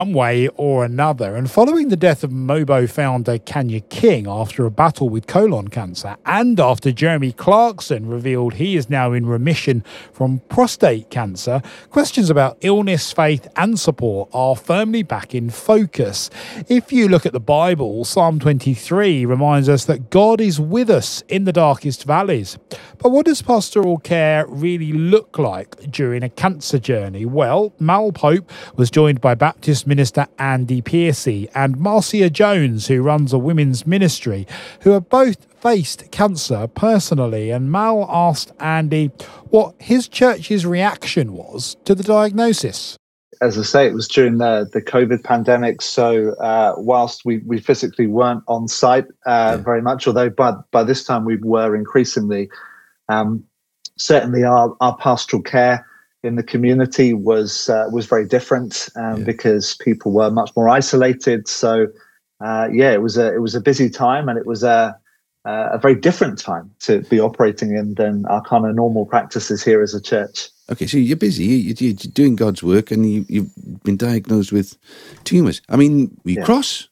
one way or another. And following the death of Mobo founder Kanye King after a battle with colon cancer, and after Jeremy Clarkson revealed he is now in remission from prostate cancer, questions about illness, faith and support are firmly back in focus. If you look at the Bible, Psalm 23 reminds us that God is with us in the darkest valleys. But what does pastoral care really look like during a cancer journey? Well, Mal Pope was joined by Baptist Minister Andy Piercy and Marcia Jones, who runs a women's ministry, who have both faced cancer personally. And Mal asked Andy what his church's reaction was to the diagnosis. As I say, it was during the COVID pandemic, so whilst we physically weren't on site very much, although by this time we were increasingly, certainly our pastoral care in the community was very different because people were much more isolated. So it was a busy time, and it was a very different time to be operating in than our kind of normal practices here as a church. Okay, so you're busy, you're doing God's work, and you've been diagnosed with tumours. I mean, we cross.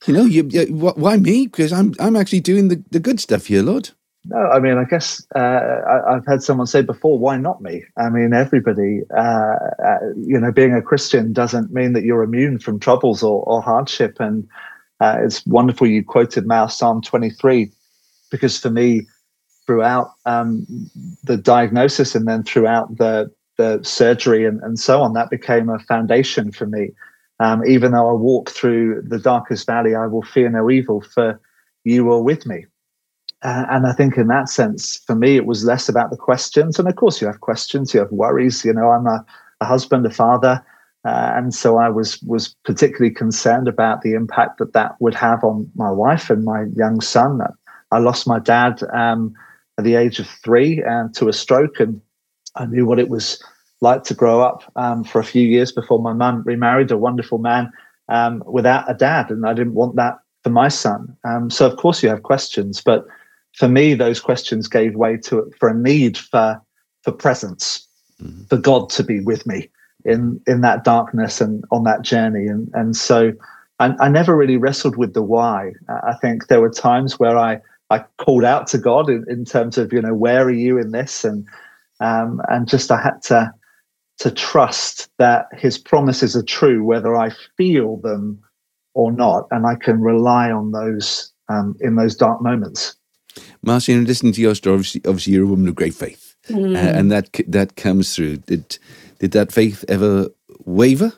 Why me? Because I'm actually doing the good stuff here, Lord. No, I mean, I guess I've had someone say before, why not me? I mean, everybody, being a Christian doesn't mean that you're immune from troubles or hardship. And it's wonderful you quoted Psalm 23, because for me, throughout the diagnosis and then throughout the surgery and so on, that became a foundation for me. Even though I walk through the darkest valley, I will fear no evil, for you are with me. And I think in that sense, for me, it was less about the questions. And of course, you have questions, you have worries. I'm a husband, a father. And so I was particularly concerned about the impact that would have on my wife and my young son. I lost my dad at the age of 3 to a stroke. And I knew what it was like to grow up for a few years before my mum remarried a wonderful man without a dad. And I didn't want that for my son. So of course you have questions, but for me, those questions gave way for a need for presence, for God to be with me in that darkness and on that journey. And so I never really wrestled with the why. I think there were times where I called out to God in terms of, where are you in this? And just I had to trust that his promises are true, whether I feel them or not. And I can rely on those in those dark moments. Marcia, listening to your story, obviously you're a woman of great faith, and that comes through. Did that faith ever waver?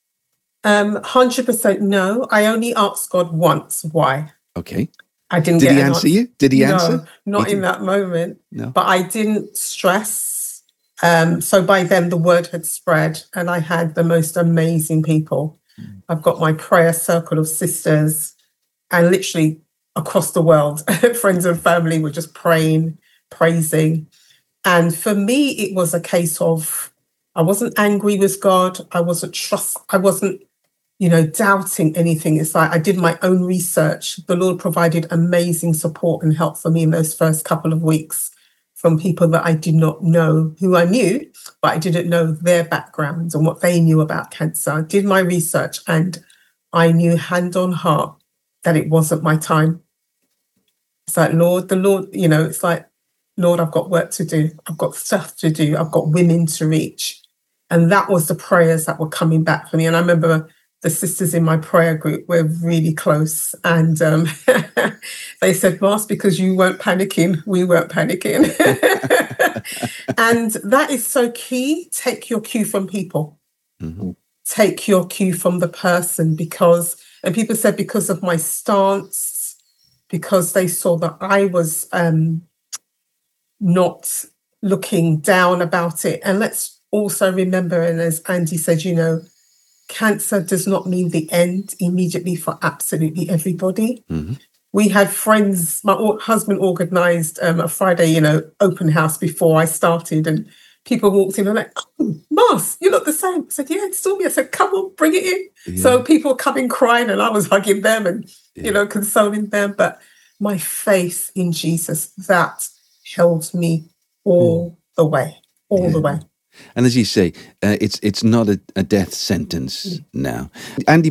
100% no. I only asked God once why. Okay. I didn't. Did he answer you? Did he answer? Not in that moment. No. But I didn't stress. So by then the word had spread, and I had the most amazing people. I've got my prayer circle of sisters, and literally across the world, friends and family were just praying, praising. And for me, it was a case of, I wasn't angry with God. I wasn't doubting anything. It's like I did my own research. The Lord provided amazing support and help for me in those first couple of weeks from people that I did not know, who I knew, but I didn't know their backgrounds and what they knew about cancer. I did my research, and I knew hand on heart that it wasn't my time. It's like, Lord, it's like, Lord, I've got work to do. I've got stuff to do. I've got women to reach. And that was the prayers that were coming back for me. And I remember the sisters in my prayer group were really close. And they said, Mars, because you weren't panicking, we weren't panicking. And that is so key. Take your cue from people. Mm-hmm. Take your cue from the person, and people said because of my stance, because they saw that I was not looking down about it. And let's also remember, and as Andy said, cancer does not mean the end immediately for absolutely everybody. Mm-hmm. We had friends, my husband organised a Friday, open house before I started, and people walked in and like, oh, Mars, you look the same. I said, yeah, it's still me. I said, come on, bring it in. Yeah. So people coming crying, and I was hugging them and, consoling them. But my faith in Jesus, that held me all the way. And as you say, it's not a death sentence now. Andy